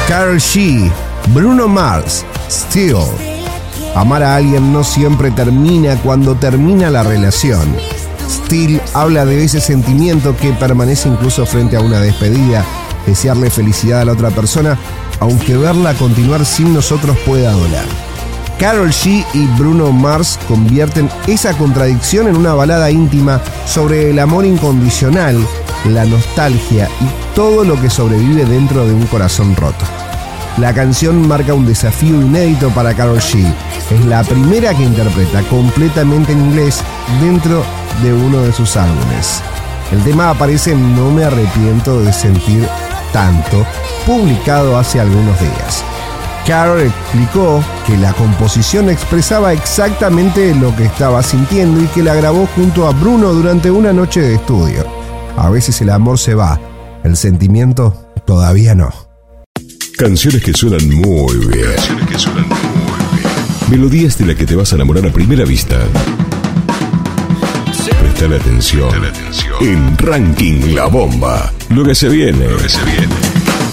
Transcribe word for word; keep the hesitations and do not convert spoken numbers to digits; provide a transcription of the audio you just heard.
Karol G, Bruno Mars, Still. Amar a alguien no siempre termina cuando termina la relación. Still habla de ese sentimiento que permanece incluso frente a una despedida, desearle felicidad a la otra persona, aunque verla continuar sin nosotros pueda doler. Karol G y Bruno Mars convierten esa contradicción en una balada íntima sobre el amor incondicional, la nostalgia y todo lo que sobrevive dentro de un corazón roto. La canción marca un desafío inédito para Karol G. Es la primera que interpreta completamente en inglés dentro de uno de sus álbumes. El tema aparece en No me arrepiento de sentir tanto, publicado hace algunos días. Karol explicó que la composición expresaba exactamente lo que estaba sintiendo y que la grabó junto a Bruno durante una noche de estudio. A veces el amor se va, el sentimiento todavía no. Canciones que suenan muy bien. Canciones que suenan muy bien. Melodías de las que te vas a enamorar a primera vista. Prestale atención. Prestale atención. En Ranking La Bomba. Lo que se viene. Lo que se viene.